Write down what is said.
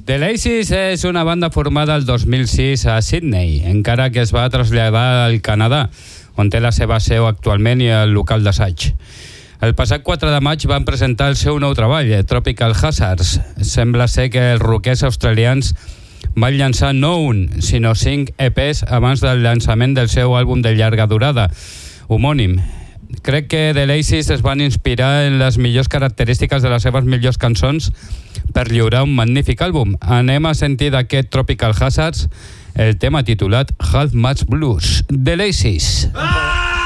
The Laces és una banda formada el 2006 a Sydney, encara que es va traslladar al Canadà, on té la seva seu actualment i el local d'assaig. El passat 4 de maig van presentar el seu nou treball, Tropical Hazards. Sembla ser que els rockers australians van llançar no un, sinó 5 EPs abans del llançament del seu àlbum de llarga durada, homònim. Crec que The Laces es van inspirar en les millors característiques de les seves millors cançons per lliurar un magnífic àlbum. Anem a sentir d'aquest Tropical Hazards el tema titulat Half Match Blues. The Laces.